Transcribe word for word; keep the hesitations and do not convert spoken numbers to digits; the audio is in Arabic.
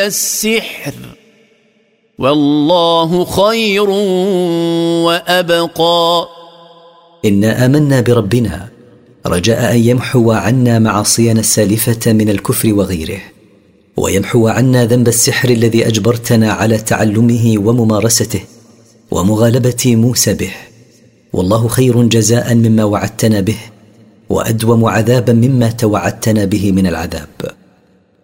السحر والله خير وأبقى. إنا آمنا بربنا رجاء أن يمحو عنا معاصينا السالفة من الكفر وغيره، ويمحو عنا ذنب السحر الذي أجبرتنا على تعلمه وممارسته ومغالبة موسى به. والله خير جزاء مما وعدتنا به، وأدوم عذابا مما توعدتنا به من العذاب.